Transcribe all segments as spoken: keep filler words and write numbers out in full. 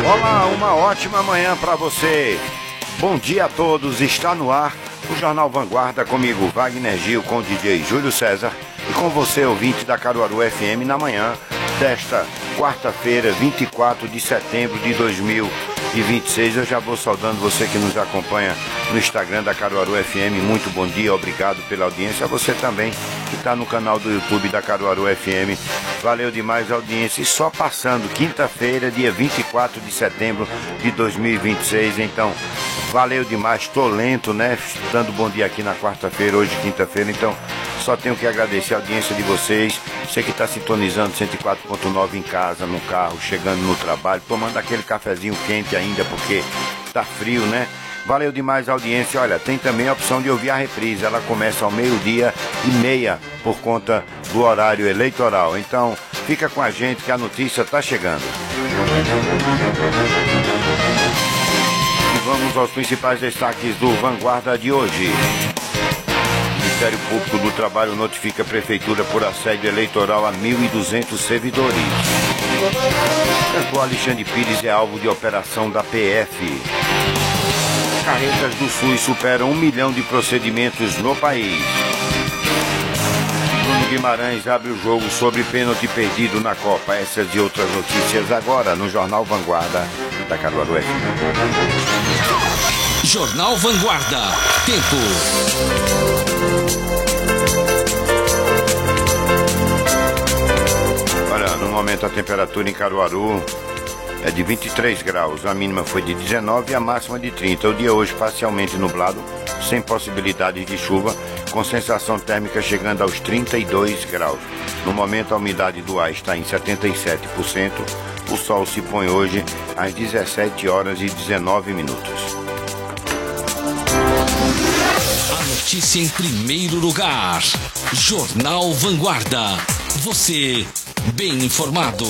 Olá, uma ótima manhã para você. Bom dia a todos, está no ar o Jornal Vanguarda comigo, Wagner Gil, com o D J Júlio César e com você, ouvinte da Caruaru F M, na manhã desta quarta-feira, vinte e quatro de setembro de dois mil e vinte e seis. Eu já vou saudando você que nos acompanha no Instagram da Caruaru F M. Muito bom dia, obrigado pela audiência. A você também que está no canal do YouTube da Caruaru F M. Valeu demais a audiência. E só passando, quinta-feira, dia vinte e quatro de setembro de dois mil e vinte e seis. Então, valeu demais. Tô lento, né? Dando bom dia aqui na quarta-feira, hoje quinta-feira. Então, só tenho que agradecer a audiência de vocês. Você que está sintonizando cento e quatro ponto nove em casa, no carro, chegando no trabalho, tomando aquele cafezinho quente ainda, porque tá frio, né? Valeu demais a audiência. Olha, tem também a opção de ouvir a reprise. Ela começa ao meio-dia e meia por conta do horário eleitoral. Então, fica com a gente que a notícia tá chegando. E vamos aos principais destaques do Vanguarda de hoje. O Ministério Público do Trabalho notifica a Prefeitura por assédio eleitoral a mil e duzentos servidores. O Alexandre Pires é alvo de operação da P F. Carretas do SUS superam um milhão de procedimentos no país. Bruno Guimarães abre o jogo sobre pênalti perdido na Copa. Essas e outras notícias agora no Jornal Vanguarda da Caruaru F M. Jornal Vanguarda. Tempo. Olha, no momento a temperatura em Caruaru é de vinte e três graus, a mínima foi de dezenove e a máxima de trinta. O dia hoje parcialmente nublado, sem possibilidade de chuva, com sensação térmica chegando aos trinta e dois graus. No momento a umidade do ar está em setenta e sete por cento. O sol se põe hoje às dezessete horas e dezenove minutos. A notícia em primeiro lugar. Jornal Vanguarda. Você bem informado.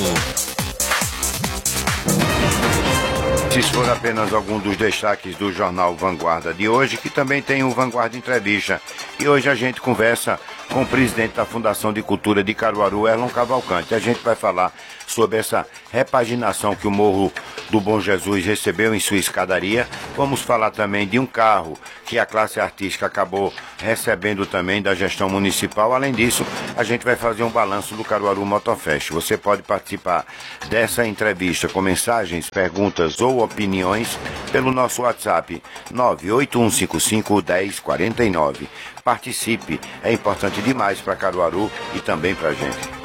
Esses foram apenas alguns dos destaques do Jornal Vanguarda de hoje, que também tem o Vanguarda Entrevista. E hoje a gente conversa com o presidente da Fundação de Cultura de Caruaru, Erlon Cavalcante. A gente vai falar sobre essa repaginação que o Morro do Bom Jesus recebeu em sua escadaria. Vamos falar também de um carro que a classe artística acabou recebendo também da gestão municipal. Além disso, a gente vai fazer um balanço do Caruaru Motofest. Você pode participar dessa entrevista com mensagens, perguntas ou opiniões pelo nosso WhatsApp nove oito um cinco cinco, um zero quatro nove. Participe, é importante demais para Caruaru e também para a gente.